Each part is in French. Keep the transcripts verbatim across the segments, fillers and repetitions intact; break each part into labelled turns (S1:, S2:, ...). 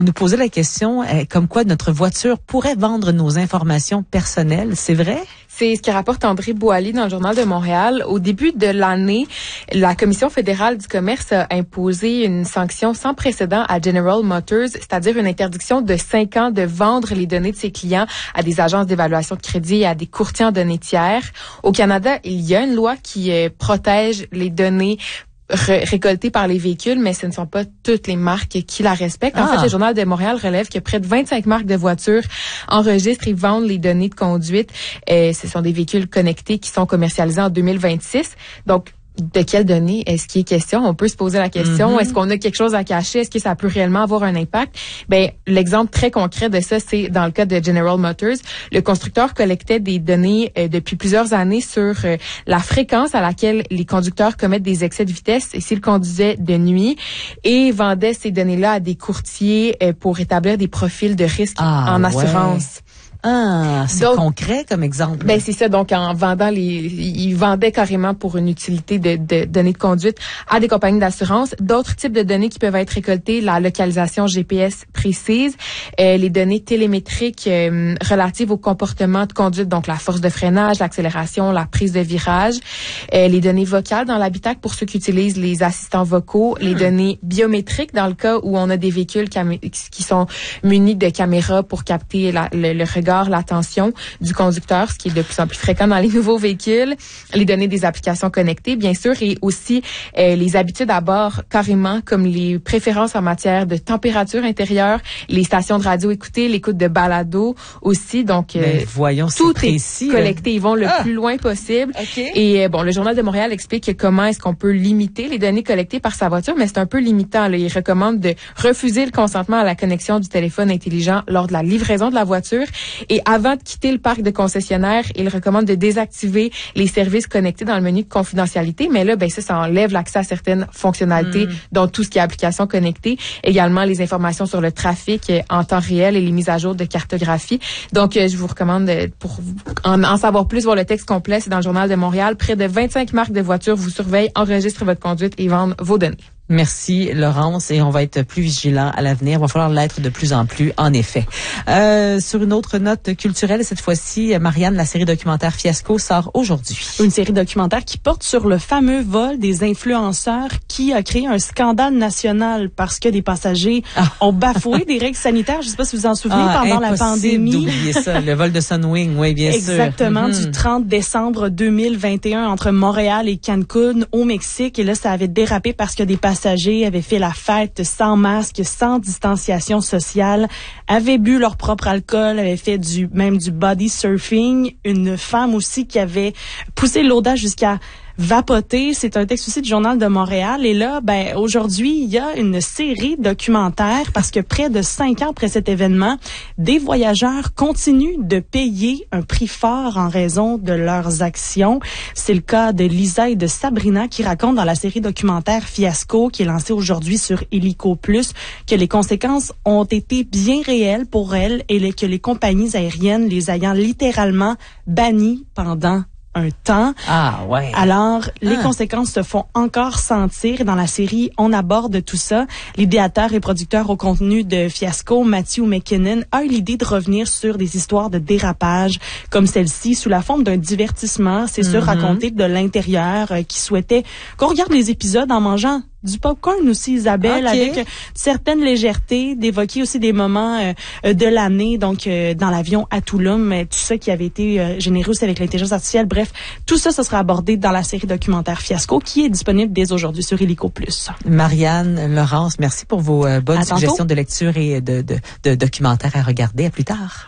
S1: nous posait la question euh, comme quoi notre voiture pourrait vendre nos informations personnelles. C'est vrai?
S2: C'est ce que rapporte André Boily dans le Journal de Montréal. Au début de l'année, la Commission fédérale du commerce a imposé une sanction sans précédent à General Motors, c'est-à-dire une interdiction de cinq ans de vendre les données de ses clients à des agences d'évaluation de crédit et à des courtiers en données tiers. Au Canada, il y a une loi qui euh, protège les données Ré- récoltées par les véhicules, mais ce ne sont pas toutes les marques qui la respectent. En
S1: ah.
S2: fait, le Journal de Montréal relève que près de vingt-cinq marques de voitures enregistrent et vendent les données de conduite. Et ce sont des véhicules connectés qui sont commercialisés en deux mille vingt-six. Donc, de quelles données est-ce qu'il est question? On peut se poser la question. Mm-hmm. Est-ce qu'on a quelque chose à cacher? Est-ce que ça peut réellement avoir un impact? Ben, l'exemple très concret de ça, c'est dans le cas de General Motors. Le constructeur collectait des données euh, depuis plusieurs années sur euh, la fréquence à laquelle les conducteurs commettent des excès de vitesse et s'ils conduisaient de nuit, et vendait ces données-là à des courtiers euh, pour établir des profils de risque
S1: ah,
S2: en assurance.
S1: Ouais. Ah, c'est donc, concret comme exemple.
S2: Ben c'est ça. Donc en vendant les, ils vendaient carrément pour une utilité de, de données de conduite à des compagnies d'assurance. D'autres types de données qui peuvent être récoltées, la localisation G P S précise, euh, les données télémétriques euh, relatives au comportement de conduite, donc la force de freinage, l'accélération, la prise de virage, euh, les données vocales dans l'habitacle pour ceux qui utilisent les assistants vocaux, mmh. les données biométriques dans le cas où on a des véhicules cam- qui sont munis de caméras pour capter la, le, le regard, l'attention du conducteur, ce qui est de plus en plus fréquent dans les nouveaux véhicules, les données des applications connectées, bien sûr, et aussi euh, les habitudes à bord, carrément, comme les préférences en matière de température intérieure, les stations de radio écoutées, l'écoute de balado aussi. Donc, euh,
S1: ben, voyons,
S2: tout
S1: précis,
S2: est collecté. Ils vont le
S1: ah.
S2: plus loin possible.
S1: Okay.
S2: Et euh, bon, le Journal de Montréal explique comment est-ce qu'on peut limiter les données collectées par sa voiture, mais c'est un peu limitant. Là. Il recommande de refuser le consentement à la connexion du téléphone intelligent lors de la livraison de la voiture. Et avant de quitter le parc de concessionnaire, il recommande de désactiver les services connectés dans le menu de confidentialité. Mais là, ben ça, ça enlève l'accès à certaines fonctionnalités, mm. dont tout ce qui est applications connectées. Également, les informations sur le trafic en temps réel et les mises à jour de cartographie. Donc, je vous recommande, de, pour en, en savoir plus, voir le texte complet, c'est dans le Journal de Montréal. Près de vingt-cinq marques de voitures vous surveillent, enregistrent votre conduite et vendent vos données.
S1: Merci, Laurence, et on va être plus vigilant à l'avenir. Il va falloir l'être de plus en plus, en effet. Euh, sur une autre note culturelle, cette fois-ci, Marianne, la série documentaire Fiasco sort aujourd'hui.
S3: Une série documentaire qui porte sur le fameux vol des influenceurs qui a créé un scandale national parce que des passagers ah. ont bafoué des règles sanitaires. Je ne sais pas si vous en souvenez, ah, pendant la pandémie.
S1: D'oublier ça, le vol de Sunwing, oui, bien
S3: Exactement,
S1: sûr.
S3: Exactement, du trente décembre deux mille vingt et un entre Montréal et Cancun au Mexique. Et là, ça avait dérapé parce que des passagers avaient fait la fête sans masque, sans distanciation sociale, avaient bu leur propre alcool, avaient fait du même du body surfing. Une femme aussi qui avait poussé l'audace jusqu'à vapoter. C'est un texte aussi du Journal de Montréal. Et là, ben aujourd'hui, il y a une série documentaire parce que près de cinq ans après cet événement, des voyageurs continuent de payer un prix fort en raison de leurs actions. C'est le cas de Lisa et de Sabrina qui racontent dans la série documentaire Fiasco, qui est lancée aujourd'hui sur Illico Plus, que les conséquences ont été bien réelles pour elles et que les compagnies aériennes les ayant littéralement bannies pendant un temps.
S1: Ah ouais.
S3: Alors, les
S1: ah.
S3: conséquences se font encore sentir. Dans la série, on aborde tout ça. L'idéateur et producteur au contenu de Fiasco, Matthew McKinnon, a eu l'idée de revenir sur des histoires de dérapage comme celle-ci, sous la forme d'un divertissement. C'est sûr, mm-hmm. raconté de l'intérieur, euh, qui souhaitait qu'on regarde les épisodes en mangeant du popcorn aussi, Isabelle,
S1: okay.
S3: avec certaines légèretés, d'évoquer aussi des moments euh, de l'année, donc euh, dans l'avion à Tulum, tout ça qui avait été euh, généreux aussi avec l'intelligence artificielle. Bref, tout ça, ça sera abordé dans la série documentaire Fiasco, qui est disponible dès aujourd'hui sur Illico Plus.
S1: Marianne, Laurence, merci pour vos euh, bonnes
S3: à
S1: suggestions
S3: tantôt.
S1: de lecture et de, de, de documentaires à regarder. À plus tard.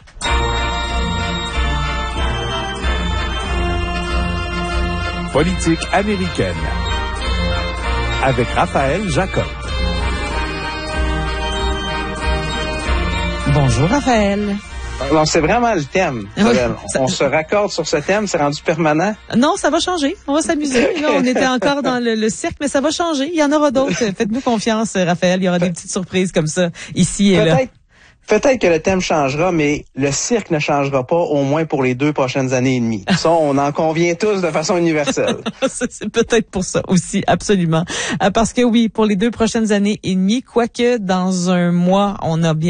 S4: Politique américaine. Avec Raphaël Jacob.
S1: Bonjour Raphaël.
S5: Non, c'est vraiment le thème.
S1: Oui,
S5: ça... On se raccorde sur ce thème, c'est rendu permanent.
S1: Non, ça va changer. On va s'amuser. Là, on était encore dans le, le cirque, mais ça va changer. Il y en aura d'autres. Faites-nous confiance, Raphaël. Il y aura des petites surprises comme ça, ici et
S5: Peut-être.
S1: là.
S5: Peut-être que le thème changera, mais le cirque ne changera pas, au moins pour les deux prochaines années et demie. Ça, on en convient tous de façon universelle.
S1: C'est peut-être pour ça aussi, absolument. Parce que oui, pour les deux prochaines années et demie, quoique dans un mois, on a bien